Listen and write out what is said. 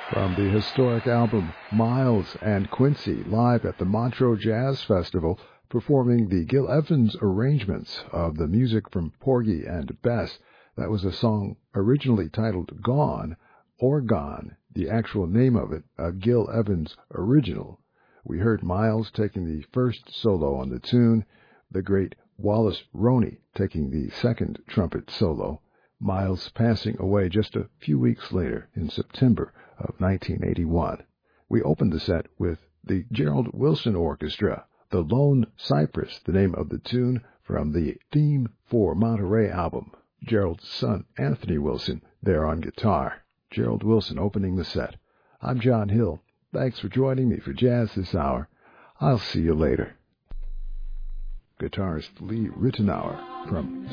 From the historic album Miles and Quincy live at the Montreux Jazz Festival, performing the Gil Evans arrangements of the music from Porgy and Bess. That was a song originally titled Gone, or Gone, the actual name of it, a Gil Evans original. We heard Miles taking the first solo on the tune, the great Wallace Roney taking the second trumpet solo, Miles passing away just a few weeks later in September of 1981. We opened the set with the Gerald Wilson Orchestra, The Lone Cypress, the name of the tune from the Theme for Monterey album. Gerald's son, Anthony Wilson, there on guitar. Gerald Wilson opening the set. I'm John Hill. Thanks for joining me for Jazz this hour. I'll see you later. Guitarist Lee Ritenour from